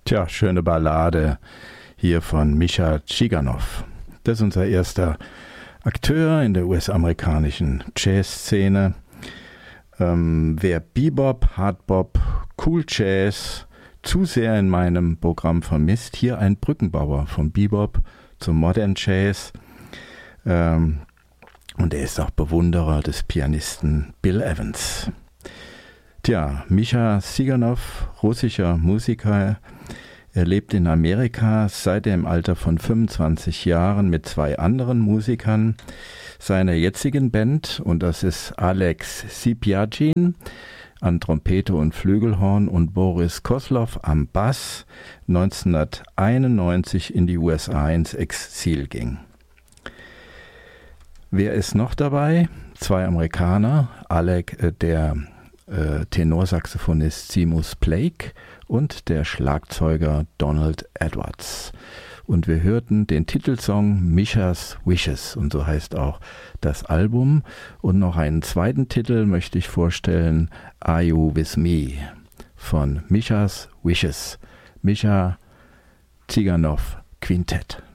Tja, schöne Ballade hier von Mischa Tsiganow. Das ist unser erster Akteur in der US-amerikanischen Jazzszene. Wer Bebop, Hardbop, Cool Jazz zu sehr in meinem Programm vermisst, hier ein Brückenbauer vom Bebop zum Modern Jazz. Und er ist auch Bewunderer des Pianisten Bill Evans. Tja, Mischa Tsiganow, russischer Musiker. Er lebt in Amerika seit dem Alter von 25 Jahren mit 2 anderen Musikern seiner jetzigen Band, und das ist Alex Sipiagin an Trompete und Flügelhorn und Boris Kozlov am Bass, 1991 in die USA ins Exil ging. Wer ist noch dabei? 2 Amerikaner, der Tenorsaxophonist Seamus Blake und der Schlagzeuger Donald Edwards. Und wir hörten den Titelsong Mischa's Wishes, und so heißt auch das Album. Und noch einen zweiten Titel möchte ich vorstellen, Are You With Me von Mischa's Wishes, Mischa Tsiganow Quintett.